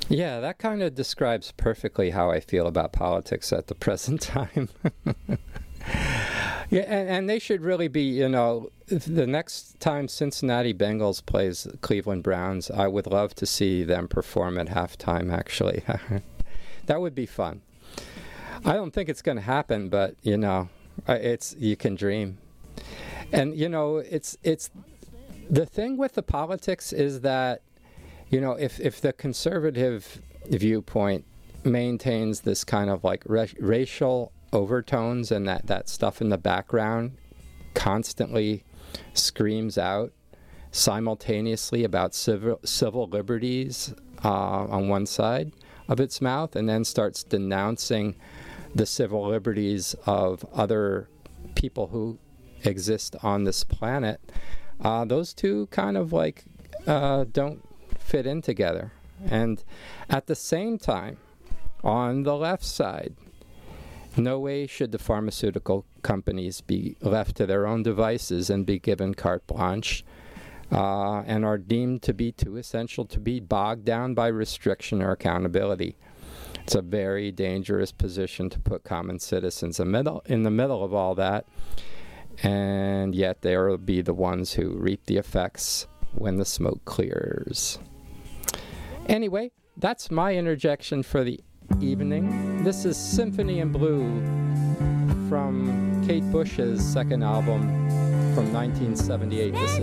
Yeah, that kind of describes perfectly how I feel about politics at the present time. Yeah, and they should really be, the next time Cincinnati Bengals plays Cleveland Browns, I would love to see them perform at halftime, actually. That would be fun. I don't think it's going to happen, but, you can dream. And, it's the thing with the politics is that, if the conservative viewpoint maintains this kind of like racial overtones and that stuff in the background constantly screams out simultaneously about civil liberties on one side of its mouth, and then starts denouncing the civil liberties of other people who exist on this planet, those two kind of like don't fit in together. And at the same time, on the left side, no way should the pharmaceutical companies be left to their own devices and be given carte blanche, and are deemed to be too essential to be bogged down by restriction or accountability. It's a very dangerous position to put common citizens in the middle of all that, and yet they will be the ones who reap the effects when the smoke clears. Anyway, that's my interjection for the evening. This is Symphony in Blue from Kate Bush's second album from 1978. This is